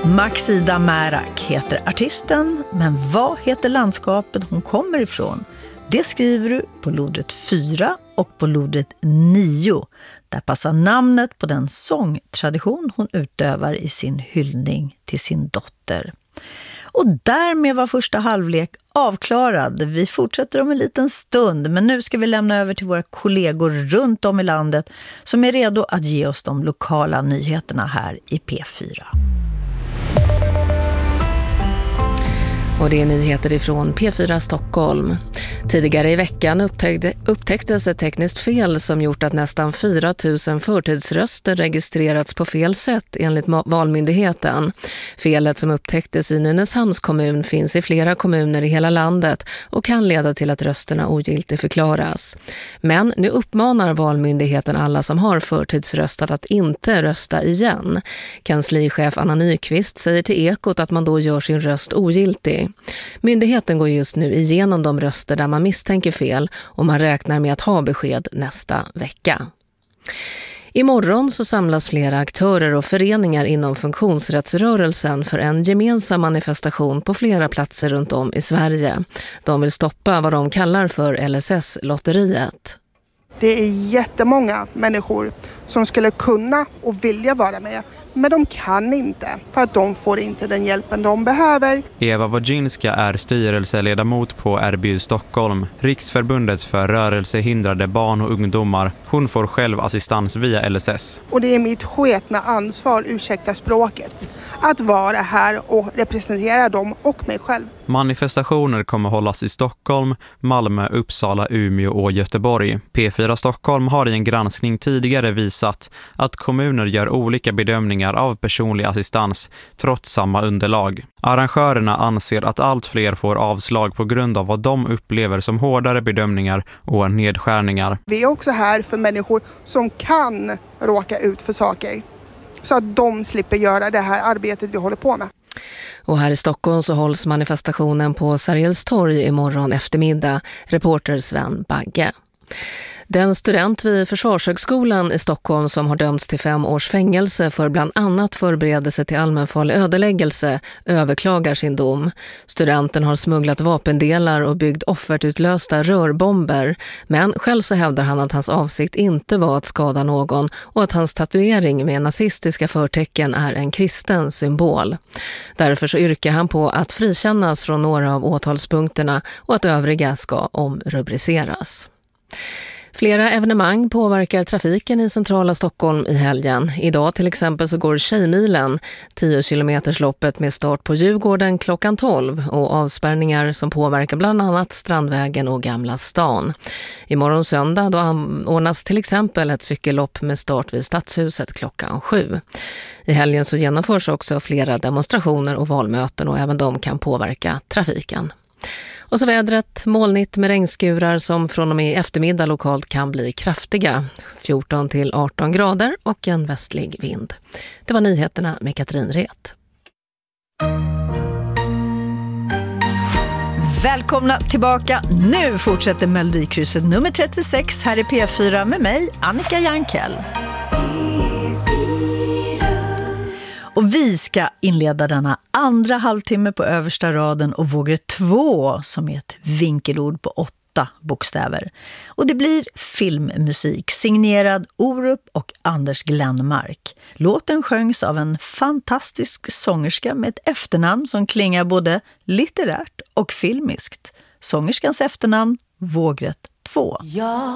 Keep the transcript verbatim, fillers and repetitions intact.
Maxida Märak heter artisten, men vad heter landskapet hon kommer ifrån? Det skriver du på lodret fyra och på lodret nio. Där passar namnet på den sångtradition hon utövar i sin hyllning till sin dotter. Och därmed var första halvlek avklarad. Vi fortsätter om en liten stund, men nu ska vi lämna över till våra kollegor runt om i landet som är redo att ge oss de lokala nyheterna här i P fyra. Och det är nyheter ifrån P fyra Stockholm. Tidigare i veckan upptäckte, upptäcktes ett tekniskt fel som gjort att nästan fyra tusen förtidsröster registrerats på fel sätt enligt Valmyndigheten. Felet som upptäcktes i Nynäshamns kommun finns i flera kommuner i hela landet och kan leda till att rösterna ogiltigt förklaras. Men nu uppmanar Valmyndigheten alla som har förtidsröstat att inte rösta igen. Kanslichef Anna Nyqvist säger till Ekot att man då gör sin röst ogiltig. Myndigheten går just nu igenom de röster där man misstänker fel och man räknar med att ha besked nästa vecka. Imorgon så samlas flera aktörer och föreningar inom funktionsrättsrörelsen för en gemensam manifestation på flera platser runt om i Sverige. De vill stoppa vad de kallar för L S S-lotteriet. Det är jättemånga människor som skulle kunna och vilja vara med, men de kan inte för att de får inte den hjälpen de behöver. Eva Wojcinska är styrelseledamot på R B U Stockholm, Riksförbundet för rörelsehindrade barn och ungdomar. Hon får själv assistans via L S S. Och det är mitt sketna ansvar, ursäkta språket, att vara här och representera dem och mig själv. Manifestationer kommer hållas i Stockholm, Malmö, Uppsala, Umeå och Göteborg. P fyra Stockholm har i en granskning tidigare visat att kommuner gör olika bedömningar av personlig assistans trots samma underlag. Arrangörerna anser att allt fler får avslag på grund av vad de upplever som hårdare bedömningar och nedskärningar. Vi är också här för människor som kan råka ut för saker så att de slipper göra det här arbetet vi håller på med. Och här i Stockholm så hålls manifestationen på Sergels torg imorgon eftermiddag. Reporter Sven Bagge. Den student vid Försvarshögskolan i Stockholm som har dömts till fem års fängelse för bland annat förberedelse till allmänfarlig ödeläggelse överklagar sin dom. Studenten har smugglat vapendelar och byggt offertutlösta rörbomber, men själv så hävdar han att hans avsikt inte var att skada någon och att hans tatuering med nazistiska förtecken är en kristen symbol. Därför så yrkar han på att frikännas från några av åtalspunkterna och att övriga ska omrubriceras. Flera evenemang påverkar trafiken i centrala Stockholm i helgen. Idag till exempel så går Tjejmilen, tio kilometers loppet med start på Djurgården klockan tolv och avspärrningar som påverkar bland annat Strandvägen och Gamla stan. Imorgon söndag då anordnas till exempel ett cykellopp med start vid Stadshuset klockan sju. I helgen så genomförs också flera demonstrationer och valmöten och även de kan påverka trafiken. Och så vädret, molnigt med regnskurar som från och med eftermiddag lokalt kan bli kraftiga. fjorton till arton grader och en västlig vind. Det var nyheterna med Katrin Ret. Välkomna tillbaka. Nu fortsätter Melodikrysset nummer trettiosex här i P fyra med mig, Annika Jankell. Och vi ska inleda denna andra halvtimme på översta raden och vågar två som är ett vinkelord på åtta bokstäver. Och det blir filmmusik signerad Orup och Anders Glenmark. Låten sjöngs av en fantastisk sångerska med ett efternamn som klingar både litterärt och filmiskt. Sångerskans efternamn Vågrätt två. Ja.